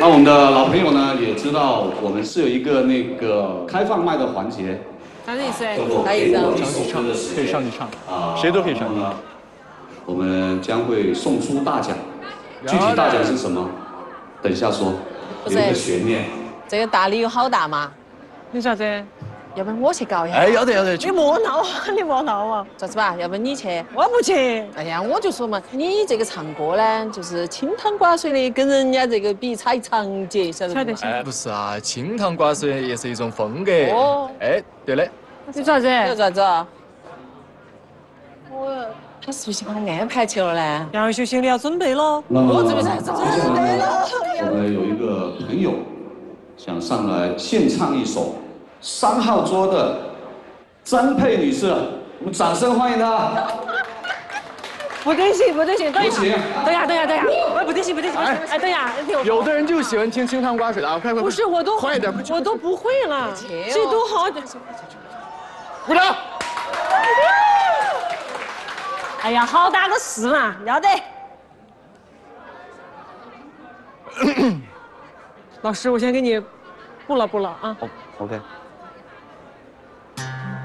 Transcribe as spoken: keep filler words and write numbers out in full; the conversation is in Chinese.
那我们的老朋友呢也知道，我们是有一个那个开放麦的环节。 啥意思？ 啥意思？ 上去唱，可以上去唱，啊，谁都可以上去。 我们将会送出大奖，具体大奖是什么？等一下说，有一个悬念。 这个大礼有好大吗？ 你啥子？ 要不然我去搞一下。 哎，要得要得。 你莫闹啊！你莫闹啊！ 咋子吧？要不然你去？ 我不去。 哎呀，我就说嘛，你这个唱歌呢，就是清汤寡水的，跟人家这个比差一长节，晓得不？ 哎，不是啊，清汤寡水也是一种风格。 哦。 哎，对的。 你做啥子？ 要做啥子？我，他是不是把他安排去了呢？ 要修行李要准备了。 我准备啥子？ 准备了。我们有一个朋友想上来献唱一首三号桌的张佩女士，我们掌声欢迎她。 不得行，不得行，等一下， 等一下，等一下，等一下，哎，不得行，不得行，哎，哎，等一下， 有的人就喜欢听清汤寡水的啊，快快快！ 不是，我都快点， 我都不会了，这都好。 鼓掌！ 哎呀，好大个事嘛，要得。老师，我先给你补了补了啊。 OK。